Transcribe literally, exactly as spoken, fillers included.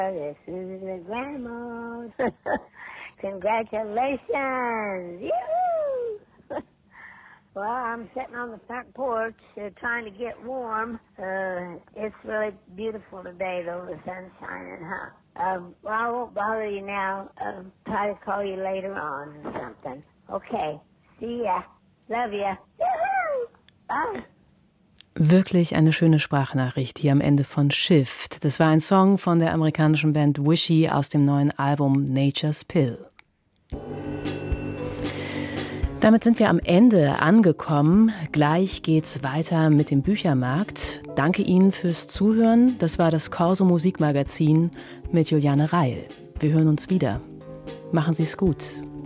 This is the grandma. Congratulations! Yoo-hoo! Well, I'm sitting on the front porch uh, trying to get warm. Uh, it's really beautiful today, though. The sun's shining, huh? Um, well, I won't bother you now. Um, try to call you later on or something. Okay. See ya. Love ya. Yoo-hoo! Bye. Wirklich eine schöne Sprachnachricht hier am Ende von Shift. Das war ein Song von der amerikanischen Band Wishy aus dem neuen Album Nature's Pill. Damit sind wir am Ende angekommen. Gleich geht's weiter mit dem Büchermarkt. Danke Ihnen fürs Zuhören. Das war das Corso Musikmagazin mit Juliane Reil. Wir hören uns wieder. Machen Sie's gut.